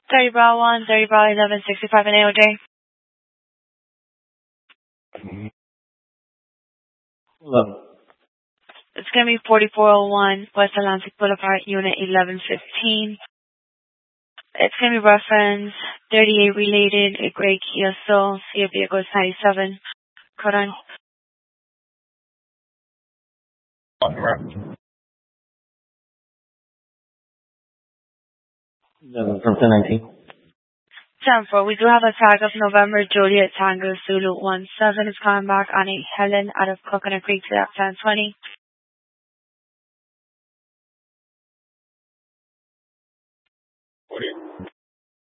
30 Bra 1, 30 Bra 11, 65 and AOJ. Hello. It's going to be 4401 West Atlantic Boulevard, Unit 1115. It's going to be reference 38 related, a gray Kia Soul, Kia vehicle is 97. Code on. From 1019. 10-4. We do have a tag of November Juliet Tango Zulu 17 is coming back on a Helen out of Coconut Creek to that 1020.